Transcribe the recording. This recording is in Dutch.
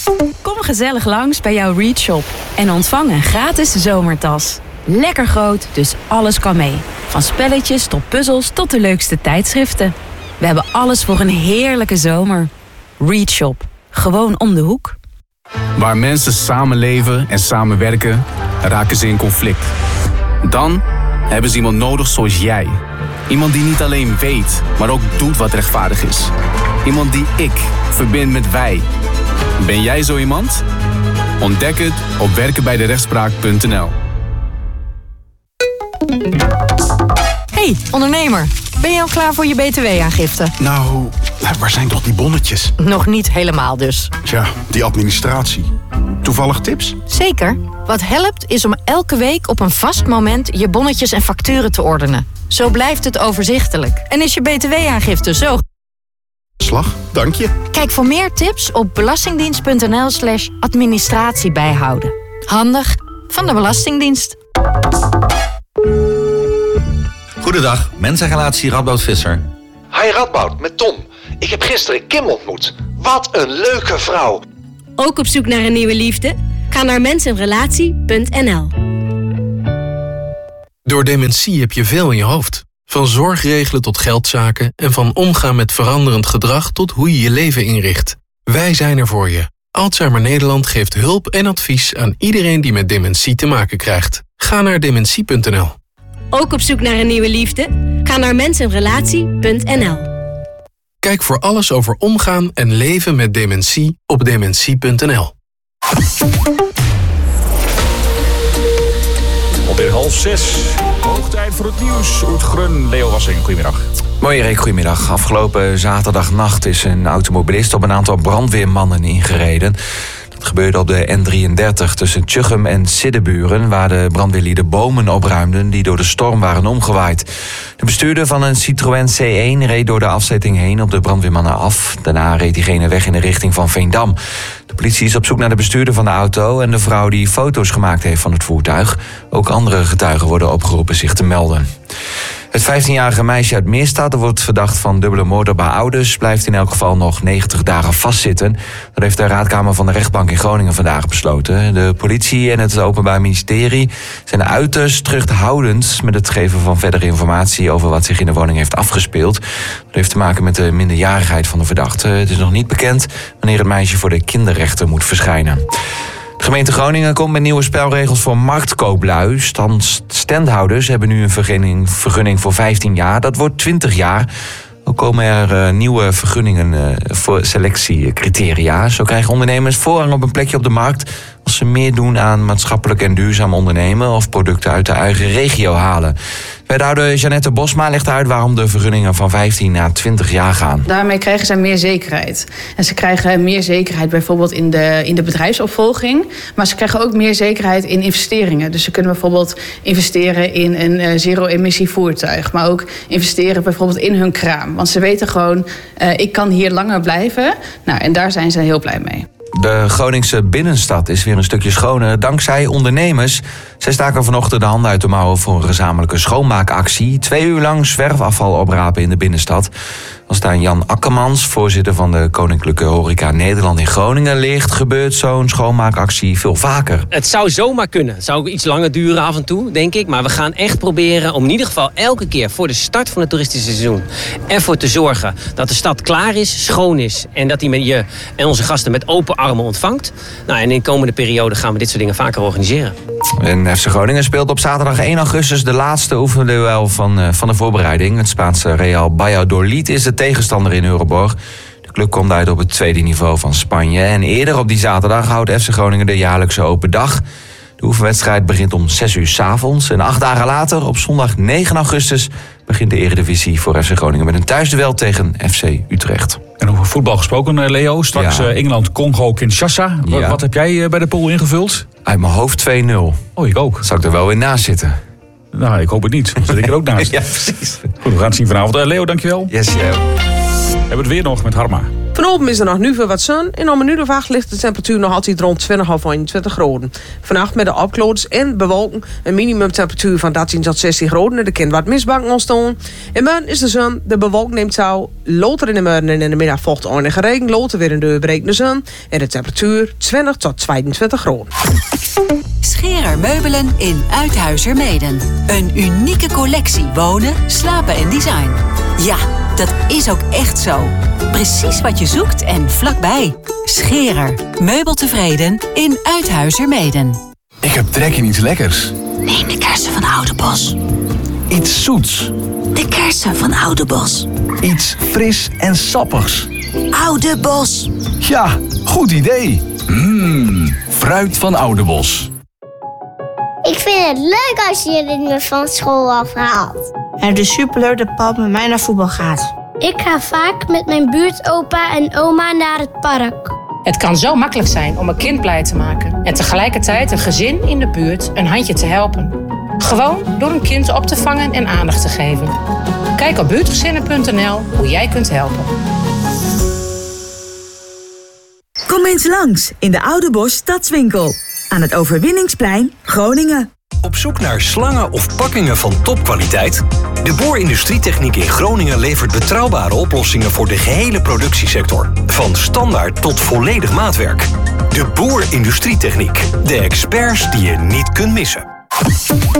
Kom gezellig langs bij jouw Reach Shop en ontvang een gratis zomertas. Lekker groot, dus alles kan mee. Van spelletjes tot puzzels tot de leukste tijdschriften. We hebben alles voor een heerlijke zomer. Reach Shop. Gewoon om de hoek. Waar mensen samenleven en samenwerken, raken ze in conflict. Dan hebben ze iemand nodig zoals jij. Iemand die niet alleen weet, maar ook doet wat rechtvaardig is. Iemand die ik verbind met wij. Ben jij zo iemand? Ontdek het op werkenbijderechtspraak.nl. Hey, ondernemer. Ben je al klaar voor je btw-aangifte? Nou, waar zijn toch die bonnetjes? Nog niet helemaal dus. Tja, die administratie. Toevallig tips? Zeker. Wat helpt is om elke week op een vast moment je bonnetjes en facturen te ordenen. Zo blijft het overzichtelijk. En is je btw-aangifte zo... Slag, dank je. Kijk voor meer tips op belastingdienst.nl/administratie bijhouden. Handig van de Belastingdienst. Goedendag, mensenrelatie Radboud Visser. Hi Radboud, met Tom. Ik heb gisteren Kim ontmoet. Wat een leuke vrouw. Ook op zoek naar een nieuwe liefde? Ga naar mensenrelatie.nl. Door dementie heb je veel in je hoofd. Van zorgregelen tot geldzaken en van omgaan met veranderend gedrag tot hoe je je leven inricht. Wij zijn er voor je. Alzheimer Nederland geeft hulp en advies aan iedereen die met dementie te maken krijgt. Ga naar dementie.nl. Ook op zoek naar een nieuwe liefde? Ga naar mensenrelatie.nl. Kijk voor alles over omgaan en leven met dementie op dementie.nl. Alweer 5:30. Hoog tijd voor het nieuws. Oet Grun, Leo Wassing, goedemiddag. Mooi Rick, goedemiddag. Afgelopen zaterdagnacht is een automobilist op een aantal brandweermannen ingereden. Dat gebeurde op de N33 tussen Tjuchem en Siddeburen, waar de brandweerlieden bomen opruimden die door de storm waren omgewaaid. De bestuurder van een Citroën C1 reed door de afzetting heen op de brandweermannen af. Daarna reed diegene weg in de richting van Veendam. De politie is op zoek naar de bestuurder van de auto en de vrouw die foto's gemaakt heeft van het voertuig. Ook andere getuigen worden opgeroepen zich te melden. Het 15-jarige meisje uit Meerstad wordt verdacht van dubbele moord op haar ouders, blijft in elk geval nog 90 dagen vastzitten. Dat heeft de raadkamer van de rechtbank in Groningen vandaag besloten. De politie en het Openbaar Ministerie zijn uiterst terughoudend met het geven van verdere informatie over wat zich in de woning heeft afgespeeld. Dat heeft te maken met de minderjarigheid van de verdachte. Het is nog niet bekend wanneer het meisje voor de kinderrechter moet verschijnen. De gemeente Groningen komt met nieuwe spelregels voor marktkooplui. Standhouders hebben nu een vergunning voor 15 jaar. Dat wordt 20 jaar. Ook komen er nieuwe vergunningen voor selectiecriteria. Zo krijgen ondernemers voorrang op een plekje op de markt als ze meer doen aan maatschappelijk en duurzaam ondernemen of producten uit de eigen regio halen. Wethouder Jeannette Bosma legt uit waarom de vergunningen van 15 naar 20 jaar gaan. Daarmee krijgen ze meer zekerheid. En ze krijgen meer zekerheid bijvoorbeeld in de bedrijfsopvolging. Maar ze krijgen ook meer zekerheid in investeringen. Dus ze kunnen bijvoorbeeld investeren in een zero-emissie voertuig. Maar ook investeren bijvoorbeeld in hun kraam. Want ze weten gewoon, ik kan hier langer blijven. Nou, en daar zijn ze heel blij mee. De Groningse binnenstad is weer een stukje schoner dankzij ondernemers. Zij staken vanochtend de handen uit de mouwen voor een gezamenlijke schoonmaakactie. 2 uur lang zwerfafval oprapen in de binnenstad. Als daar Jan Akkermans, voorzitter van de Koninklijke Horeca Nederland in Groningen ligt, gebeurt zo'n schoonmaakactie veel vaker. Het zou zomaar kunnen. Het zou ook iets langer duren af en toe, denk ik. Maar we gaan echt proberen om in ieder geval elke keer voor de start van het toeristische seizoen ervoor te zorgen dat de stad klaar is, schoon is en dat die je en onze gasten met open armen ontvangt. Nou, en in de komende periode gaan we dit soort dingen vaker organiseren. En FC Groningen speelt op zaterdag 1 augustus de laatste oefenduel van de voorbereiding. Het Spaanse Real Valladolid is de tegenstander in Euroborg. De club komt uit op het tweede niveau van Spanje. En eerder op die zaterdag houdt FC Groningen de jaarlijkse open dag. De oefenwedstrijd begint om 6 uur 's avonds. En 8 dagen later, op zondag 9 augustus... begint de Eredivisie voor FC Groningen met een thuisduel tegen FC Utrecht. En over voetbal gesproken, Leo. Straks Engeland, Congo, Kinshasa. Ja. Wat heb jij bij de pool ingevuld? Uit mijn hoofd 2-0. Oh, ik ook. Zou ik er wel weer naast zitten? Nou, ik hoop het niet. Dan zit ik er ook naast. Ja, precies. Goed, we gaan het zien vanavond. Leo, dankjewel. Yes, yeah. We hebben het weer nog met Harma. Vanochtend is er nog nu veel wat zon. En om een uur of 8 ligt de temperatuur nog altijd rond 20 of 21 graden. Vannacht met de opkloders en bewolken een minimumtemperatuur van 13 tot 16 graden. Er kan wat mistbanken ontstaan. En morgen is de zon, de bewolking neemt toe. Later in de morgen en in de middag volgt enige regen. Later weer een doorbrekende zon. En de temperatuur 20 tot 22 graden. Scherer Meubelen in Uithuizermeeden. Een unieke collectie wonen, slapen en design. Ja, dat is ook echt zo. Precies wat je zoekt en vlakbij. Scherer. Meubeltevreden in Uithuizermeeden. Ik heb trek in iets lekkers. Neem de kersen van Oudebos. Iets zoets. De kersen van Oudebos. Iets fris en sappigs. Oudebos. Ja, goed idee. Fruit van Oudebos. Ik vind het leuk als jullie me van school afhaalt. Het is superleuk dat papa met mij naar voetbal gaat. Ik ga vaak met mijn buurtopa en oma naar het park. Het kan zo makkelijk zijn om een kind blij te maken. En tegelijkertijd een gezin in de buurt een handje te helpen. Gewoon door een kind op te vangen en aandacht te geven. Kijk op buurtgezinnen.nl hoe jij kunt helpen. Kom eens langs in de Oudebos Stadswinkel. Aan het Overwinningsplein, Groningen. Op zoek naar slangen of pakkingen van topkwaliteit? De Boer Industrietechniek in Groningen levert betrouwbare oplossingen voor de gehele productiesector. Van standaard tot volledig maatwerk. De Boer Industrietechniek. De experts die je niet kunt missen.